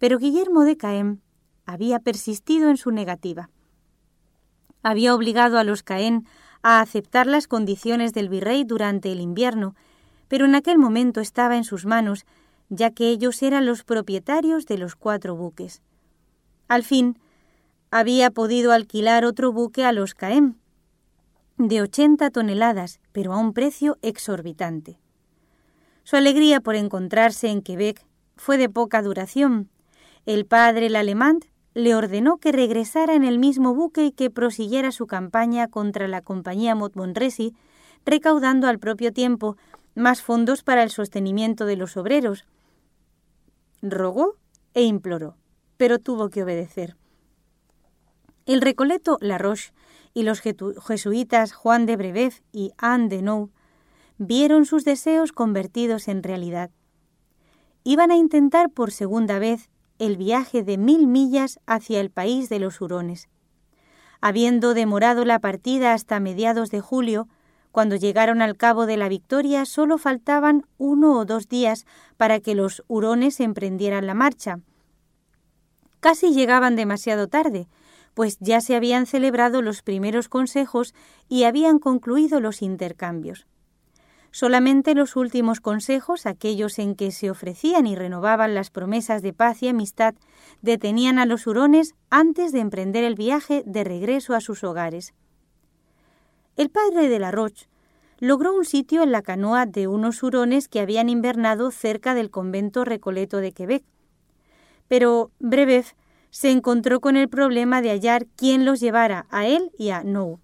Pero Guillermo de Caen había persistido en su negativa. Había obligado a los Caen a aceptar las condiciones del virrey durante el invierno, pero en aquel momento estaba en sus manos, ya que ellos eran los propietarios de los 4 buques. Al fin, había podido alquilar otro buque a los Caen, de 80 toneladas, pero a un precio exorbitante. Su alegría por encontrarse en Quebec fue de poca duración. El padre Lalemant le ordenó que regresara en el mismo buque y que prosiguiera su campaña contra la compañía Montmorency, recaudando al propio tiempo más fondos para el sostenimiento de los obreros. Rogó e imploró, pero tuvo que obedecer. El recoleto Laroche y los jesuitas Juan de Brebeuf y Anne de Noue vieron sus deseos convertidos en realidad. Iban a intentar por segunda vez el viaje de 1000 millas hacia el país de los hurones. Habiendo demorado la partida hasta mediados de julio, cuando llegaron al Cabo de la Victoria solo faltaban 1 o 2 días para que los hurones emprendieran la marcha. Casi llegaban demasiado tarde, pues ya se habían celebrado los primeros consejos y habían concluido los intercambios. Solamente los últimos consejos, aquellos en que se ofrecían y renovaban las promesas de paz y amistad, detenían a los hurones antes de emprender el viaje de regreso a sus hogares. El padre de Laroche logró un sitio en la canoa de unos hurones que habían invernado cerca del convento Recoleto de Quebec. Pero Brebeuf se encontró con el problema de hallar quién los llevara a él y a Noue.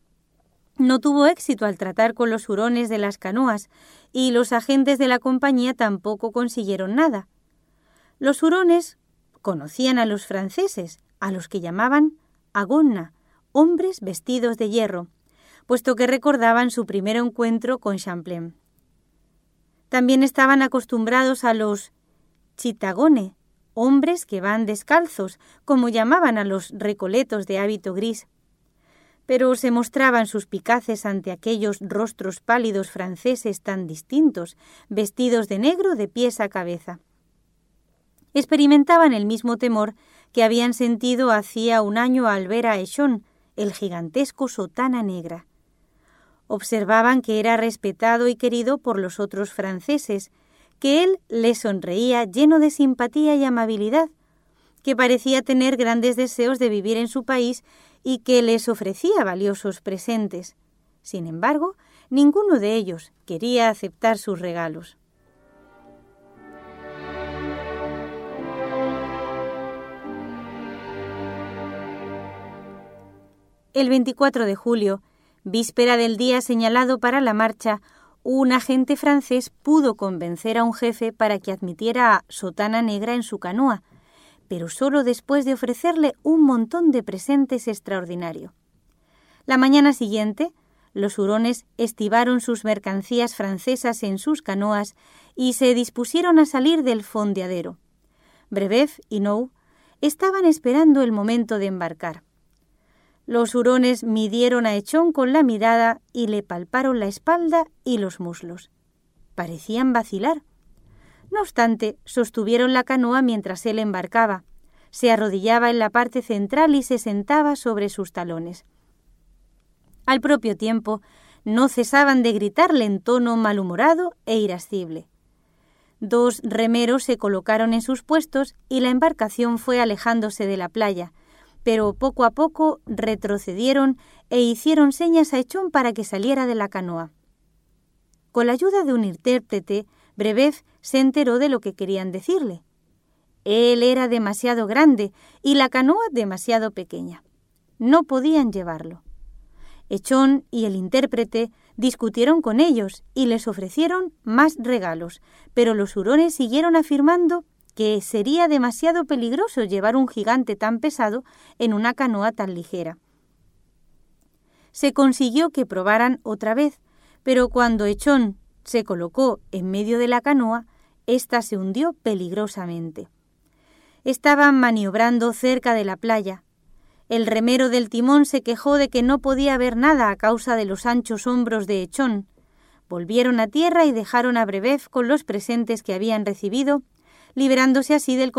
No tuvo éxito al tratar con los hurones de las canoas y los agentes de la compañía tampoco consiguieron nada. Los hurones conocían a los franceses, a los que llamaban agonna, hombres vestidos de hierro, puesto que recordaban su primer encuentro con Champlain. También estaban acostumbrados a los chitagone, hombres que van descalzos, como llamaban a los recoletos de hábito gris. Pero se mostraban suspicaces ante aquellos rostros pálidos franceses tan distintos, vestidos de negro de pies a cabeza. Experimentaban el mismo temor que habían sentido hacía un año al ver a Echon, el gigantesco sotana negra. Observaban que era respetado y querido por los otros franceses, que él les sonreía lleno de simpatía y amabilidad, que parecía tener grandes deseos de vivir en su país y que les ofrecía valiosos presentes. Sin embargo, ninguno de ellos quería aceptar sus regalos. El 24 de julio, víspera del día señalado para la marcha, un agente francés pudo convencer a un jefe para que admitiera a Sotana Negra en su canoa, pero solo después de ofrecerle un montón de presentes extraordinarios. La mañana siguiente, los hurones estivaron sus mercancías francesas en sus canoas y se dispusieron a salir del fondeadero. Brebeuf y Noue estaban esperando el momento de embarcar. Los hurones midieron a Echon con la mirada y le palparon la espalda y los muslos. Parecían vacilar. No obstante, sostuvieron la canoa mientras él embarcaba. Se arrodillaba en la parte central y se sentaba sobre sus talones. Al propio tiempo, no cesaban de gritarle en tono malhumorado e irascible. 2 remeros se colocaron en sus puestos y la embarcación fue alejándose de la playa, pero poco a poco retrocedieron e hicieron señas a Echon para que saliera de la canoa. Con la ayuda de un intérprete, Brebeuf se enteró de lo que querían decirle. Él era demasiado grande y la canoa demasiado pequeña. No podían llevarlo. Echon y el intérprete discutieron con ellos y les ofrecieron más regalos, pero los hurones siguieron afirmando que sería demasiado peligroso llevar un gigante tan pesado en una canoa tan ligera. Se consiguió que probaran otra vez, pero cuando Echon se colocó en medio de la canoa, ésta se hundió peligrosamente. Estaban maniobrando cerca de la playa. El remero del timón se quejó de que no podía ver nada a causa de los anchos hombros de Echon. Volvieron a tierra y dejaron a Brebeuf con los presentes que habían recibido, liberándose así del